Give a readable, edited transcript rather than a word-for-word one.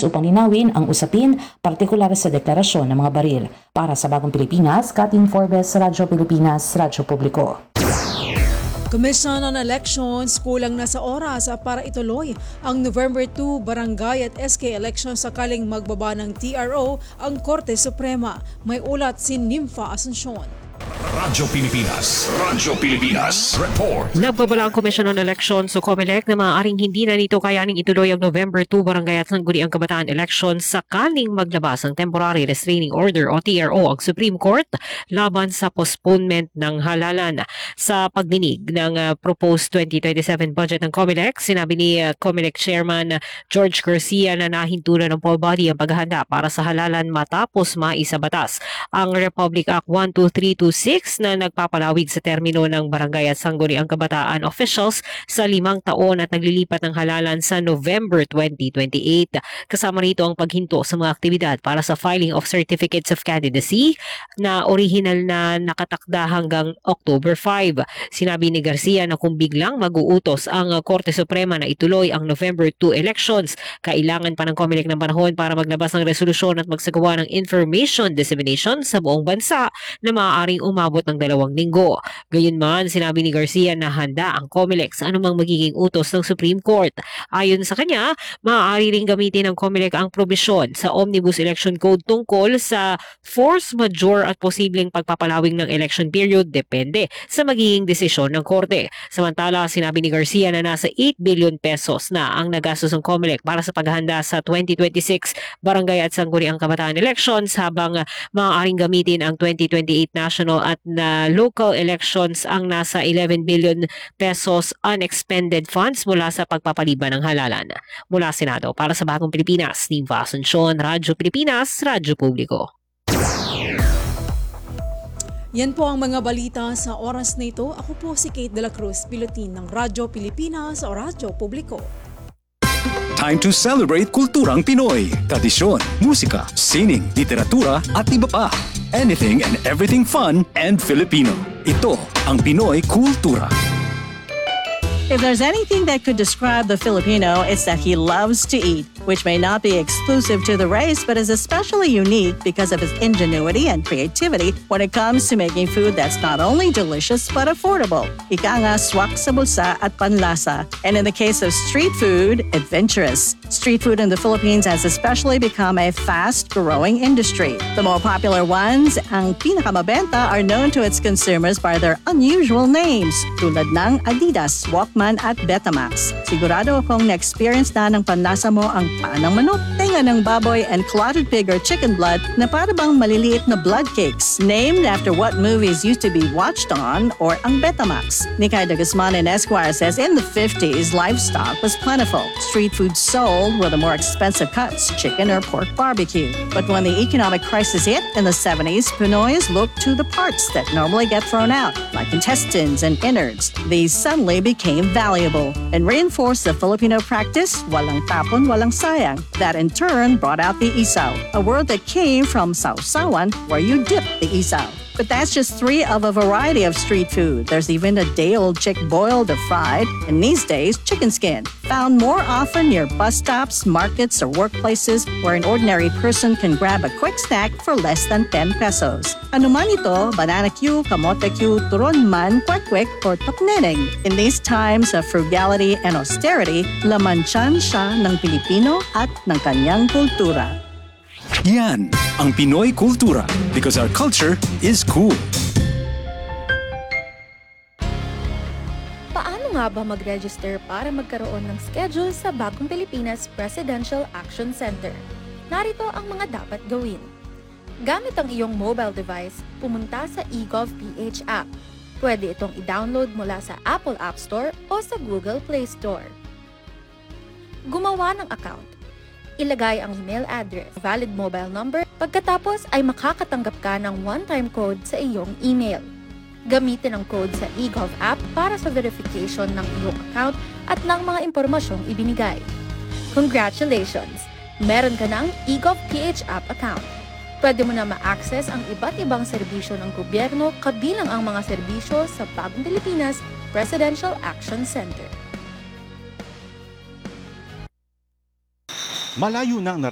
upang linawin ang usapin, partikular sa deklarasyon ng mga baril. Para sa Bagong Pilipinas, Kathleen Forbes, Radyo Pilipinas, Radyo Publiko. Commission on Elections kulang na sa oras para ituloy ang November 2 barangay at SK elections sakaling magbaba ng TRO ang Korte Suprema. May ulat si Nympha Asuncion. Radyo Pilipinas Report. Nagbabala ang Commission on Elections o COMELEC na maaaring hindi na nito kayaning ituloy ang November 2 barangay at sangguniang kabataan elections sakaling maglabas ng Temporary Restraining Order o TRO ang Supreme Court laban sa postponement ng halalan. Sa pagdinig ng proposed 2027 budget ng COMELEC, sinabi ni COMELEC Chairman George Garcia na nahintulan ng poll body ang paghahanda para sa halalan matapos maisabatas ang Republic Act 12326 na nagpapalawig sa termino ng barangay at sangguniang kabataan officials sa 5 taon at naglilipat ng halalan sa November 2028. Kasama rito ang paghinto sa mga aktibidad para sa filing of certificates of candidacy na original na nakatakda hanggang October 5. Sinabi ni Garcia na kung biglang mag-uutos ang Korte Suprema na ituloy ang November 2 elections, kailangan pa ng COMELEC ng panahon para maglabas ng resolusyon at magsagawa ng information dissemination sa buong bansa na maaaring umabot ng 2 linggo. Gayunman, sinabi ni Garcia na handa ang COMELEC sa anumang magiging utos ng Supreme Court. Ayon sa kanya, maaari ring gamitin ng COMELEC ang probisyon sa Omnibus Election Code tungkol sa force majeure at posibleng pagpapalawig ng election period depende sa magiging desisyon ng Korte. Samantala, sinabi ni Garcia na nasa 8 billion pesos na ang nagastos ng COMELEC para sa paghahanda sa 2026 barangay at sangguniang kabataan elections habang maaaring gamitin ang 2028 national at na local elections ang nasa 11 billion pesos unexpended funds mula sa pagpapaliban ng halalan. Mula Senado, para sa Bagong Pilipinas, Nympha Asuncion, Radyo Pilipinas, Radyo Publiko. Yan po ang mga balita sa oras na ito. Ako po si Kate de la Cruz, pilotin ng Radyo Pilipinas o Radyo Publiko. Time to celebrate kulturang Pinoy. Tradisyon, musika, sining, literatura at iba pa. Anything and everything fun and Filipino. Ito ang Pinoy Kultura. If there's anything that could describe the Filipino, it's that he loves to eat, which may not be exclusive to the race, but is especially unique because of his ingenuity and creativity when it comes to making food that's not only delicious but affordable. Ika nga, swak sa bulsa at panlasa. And in the case of street food, adventurous. Street food in the Philippines has especially become a fast-growing industry. The more popular ones, ang pinakamabenta, are known to its consumers by their unusual names, tulad ng Adidas, Walkman at Betamax. Sigurado akong na-experience na ng panlasa mo ang paa ng manok, tenga ng baboy, and clotted pig or chicken blood na para bang maliliit na blood cakes, named after what movies used to be watched on, or ang Betamax. Nikay de Guzman in Esquire says in the 50s, livestock was plentiful. Street food sold were the more expensive cuts, chicken or pork barbecue. But when the economic crisis hit in the 70s, Pinoys looked to the parts that normally get thrown out, like intestines and innards. These suddenly became valuable and reinforced the Filipino practice, walang tapon, walang sayang. That in turn brought out the isaw, a word that came from sausawan, where you dip the isaw. But that's just 3 of a variety of street food. There's even a day-old chick boiled or fried, and these days, chicken skin, found more often near bus stops, markets, or workplaces where an ordinary person can grab a quick snack for less than 10 pesos. Ano man ito, banana Q, kamote Q, turon man, kwek-kwek, or tokneneng. In these times of frugality and austerity, laman tiyan siya ng Pilipino at ng kanyang kultura. Yan ang Pinoy Kultura because our culture is cool. Paano nga ba mag-register para magkaroon ng schedule sa Bagong Pilipinas Presidential Action Center? Narito ang mga dapat gawin. Gamit ang iyong mobile device, pumunta sa eGovPH app. Pwede itong i-download mula sa Apple App Store o sa Google Play Store. Gumawa ng account. Ilagay ang email address, valid mobile number, pagkatapos ay makakatanggap ka ng one-time code sa iyong email. Gamitin ang code sa eGov app para sa verification ng iyong account at ng mga impormasyong ibinigay. Congratulations! Meron ka ng eGovPH app account. Pwede mo na ma-access ang iba't ibang serbisyo ng gobyerno kabilang ang mga serbisyo sa Bagong Pilipinas Presidential Action Center. Malayo na ang